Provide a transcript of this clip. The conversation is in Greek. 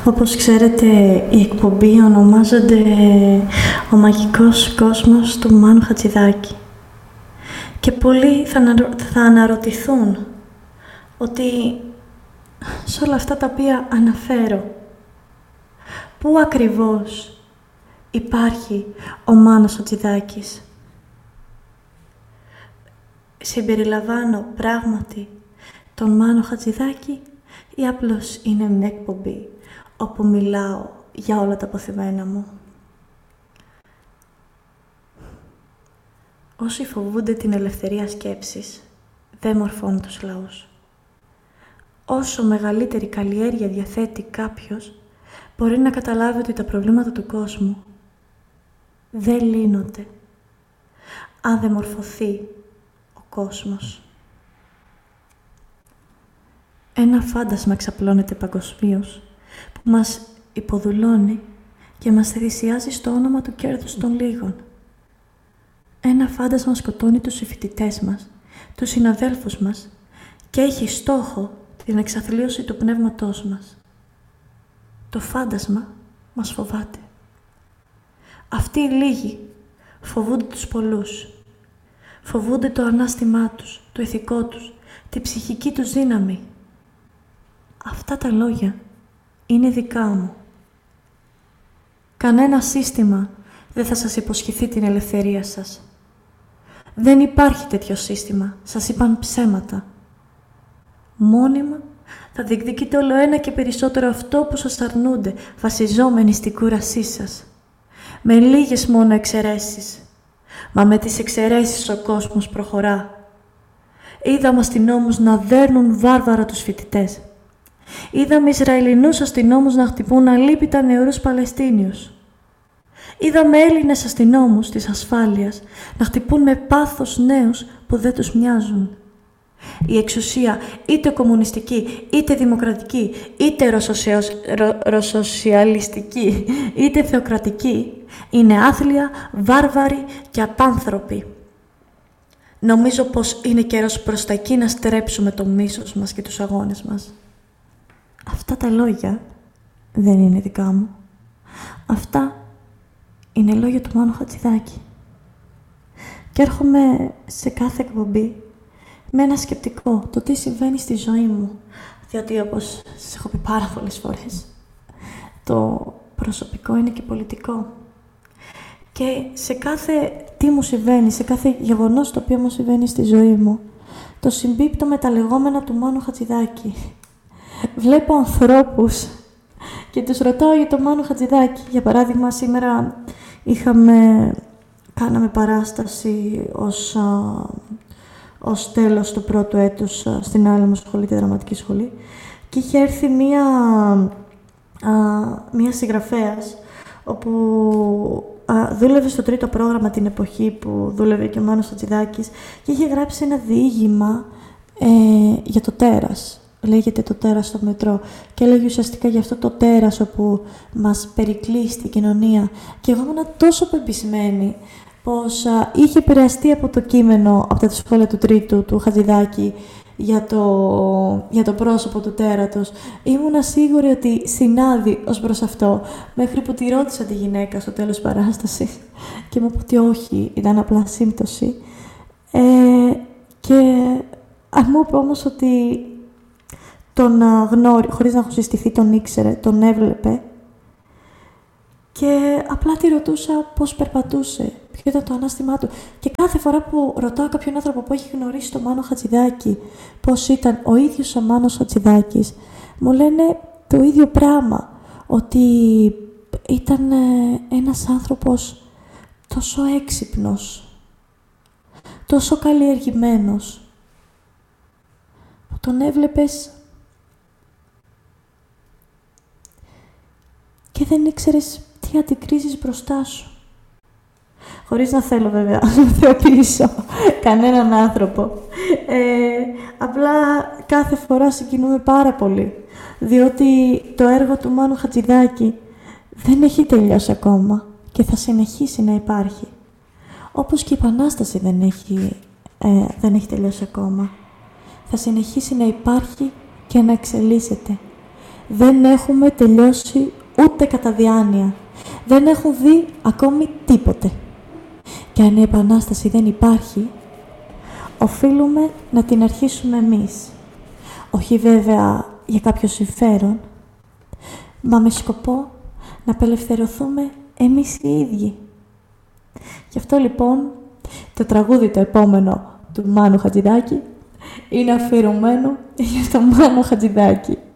Όπως ξέρετε, η εκπομπή ονομάζεται «Ο μαγικός κόσμος του Μάνου Χατζηδάκη». Και πολλοί θα αναρωτηθούν ότι σε όλα αυτά τα οποία αναφέρω, πού ακριβώς υπάρχει ο Μάνος Χατζηδάκης. Συμπεριλαμβάνω πράγματι τον Μάνο Χατζηδάκη ή απλώς είναι μια εκπομπή όπου μιλάω για όλα τα αποθυμένα μου. Όσοι φοβούνται την ελευθερία σκέψης, δεν μορφώνουν τους λαούς. Όσο μεγαλύτερη καλλιέργεια διαθέτει κάποιος, μπορεί να καταλάβει ότι τα προβλήματα του κόσμου δεν λύνονται αν δεν μορφωθεί ο κόσμος. Ένα φάντασμα εξαπλώνεται παγκοσμίως που μας υποδουλώνει και μας θυσιάζει στο όνομα του κέρδους των λίγων. Ένα φάντασμα σκοτώνει τους συμφοιτητές μας, τους συναδέλφους μας και έχει στόχο την εξαθλίωση του πνεύματός μας. Το φάντασμα μας φοβάται. Αυτοί οι λίγοι φοβούνται τους πολλούς. Φοβούνται το ανάστημά τους, το ηθικό τους, τη ψυχική τους δύναμη. Αυτά τα λόγια είναι δικά μου. Κανένα σύστημα δεν θα σας υποσχεθεί την ελευθερία σας. Δεν υπάρχει τέτοιο σύστημα. Σας είπαν ψέματα. Μόνιμα θα διεκδικείτε όλο ένα και περισσότερο αυτό που σας αρνούνται, βασιζόμενοι στην κούρασή σας. Με λίγες μόνο εξαιρέσεις. Μα με τις εξαιρέσεις ο κόσμος προχωρά. Είδαμε αστυνόμους να δέρνουν βάρβαρα τους φοιτητές. Είδαμε Ισραηλινούς αστυνόμους να χτυπούν αλίπητα νεαρούς Παλαιστίνιους. Είδαμε Έλληνες αστυνόμους της ασφάλειας να χτυπούν με πάθος νέους που δεν τους μοιάζουν. Η εξουσία, είτε κομμουνιστική, είτε δημοκρατική, είτε ρωσοσιαλιστική, είτε θεοκρατική, είναι άθλια, βάρβαρη και απάνθρωπη. Νομίζω πως είναι καιρός προς τα εκεί να στρέψουμε το μίσος μας και τους αγώνες μας. Αυτά τα λόγια δεν είναι δικά μου. Αυτά είναι λόγια του Μάνου Χατζηδάκη. Και έρχομαι σε κάθε εκπομπή με ένα σκεπτικό, το τι συμβαίνει στη ζωή μου. Διότι, όπως σας έχω πει πάρα πολλές φορές, το προσωπικό είναι και πολιτικό. Και σε κάθε τι μου συμβαίνει, σε κάθε γεγονός το οποίο μου συμβαίνει στη ζωή μου, το συμπίπτω με τα λεγόμενα του Μάνου Χατζηδάκη. Βλέπω ανθρώπους και τους ρωτάω για τον Μάνο Χατζηδάκη. Για παράδειγμα, σήμερα κάναμε παράσταση ως τέλος του πρώτου έτους στην άλλη μου σχολή, τη δραματική σχολή, και είχε έρθει μία συγγραφέας όπου δούλευε στο τρίτο πρόγραμμα την εποχή που δούλευε και ο Μάνος Χατζηδάκης και είχε γράψει ένα διήγημα για το τέρας. Λέγεται το τέρας στο μετρό και έλεγε ουσιαστικά για αυτό το τέρας όπου μας περικλεί στην κοινωνία. Και εγώ ήμουν τόσο πεπισμένη πως είχε επηρεαστεί από το κείμενο, από τα σχόλια του τρίτου, του Χατζηδάκη, για το πρόσωπο του τέρατος. Ήμουνα σίγουρη ότι συνάδει ως προς αυτό, μέχρι που τη ρώτησα τη γυναίκα στο τέλος παράστασης και μου είπε ότι όχι, ήταν απλά σύμπτωση. Και μου είπε όμως ότι χωρίς να έχω συστηθεί, τον ήξερε, τον έβλεπε και απλά τη ρωτούσα πώς περπατούσε, ποιο ήταν το ανάστημά του. Και κάθε φορά που ρωτάω κάποιον άνθρωπο που έχει γνωρίσει τον Μάνο Χατζηδάκη πώς ήταν ο ίδιος ο Μάνος Χατζηδάκης, μου λένε το ίδιο πράγμα, ότι ήταν ένας άνθρωπος τόσο έξυπνος, τόσο καλλιεργημένος, που τον έβλεπες και δεν ήξερες τι αντικρίζεις μπροστά σου. Χωρίς να θέλω βέβαια να θεοποιήσω κανέναν άνθρωπο. Απλά κάθε φορά συγκινούμε πάρα πολύ. Διότι το έργο του Μάνου Χατζηδάκη δεν έχει τελειώσει ακόμα και θα συνεχίσει να υπάρχει. Όπως και η Επανάσταση δεν έχει τελειώσει ακόμα. Θα συνεχίσει να υπάρχει και να εξελίσσεται. δεν έχουμε τελειώσει ούτε κατά διάνοια. Δεν έχουν δει ακόμη τίποτε. Και αν η Επανάσταση δεν υπάρχει, οφείλουμε να την αρχίσουμε εμείς. Όχι βέβαια για κάποιο συμφέρον, μα με σκοπό να απελευθερωθούμε εμείς οι ίδιοι. Γι' αυτό λοιπόν το τραγούδι το επόμενο του Μάνου Χατζηδάκη είναι αφιερωμένο για τον Μάνο Χατζηδάκη.